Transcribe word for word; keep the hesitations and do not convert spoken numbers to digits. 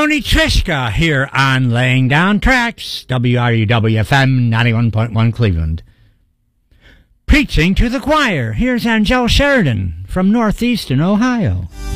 Tony Trischka here on Laying Down Tracks, W R U W F M ninety-one point one Cleveland. Preaching to the choir, here's Angel Sheridan from Northeastern Ohio.